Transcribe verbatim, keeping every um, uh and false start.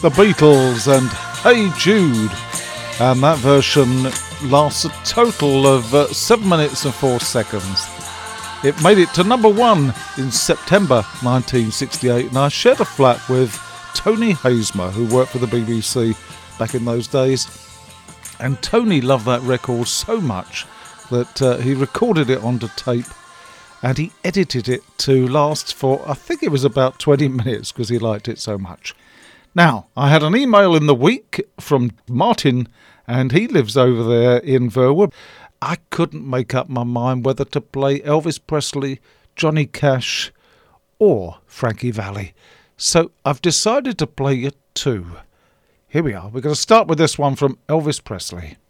The Beatles and Hey Jude, and that version lasts a total of uh, seven minutes and four seconds. It made it to number one in September nineteen sixty-eight, and I shared a flat with Tony Hazemer, who worked for the B B C back in those days. And Tony loved that record so much that uh, he recorded it onto tape and he edited it to last for, I think it was about twenty minutes, because he liked it so much. Now, I had an email in the week from Martin, and he lives over there in Verwood. I couldn't make up my mind whether to play Elvis Presley, Johnny Cash, or Frankie Valli. So I've decided to play you two. Here we are. We're going to start with this one from Elvis Presley.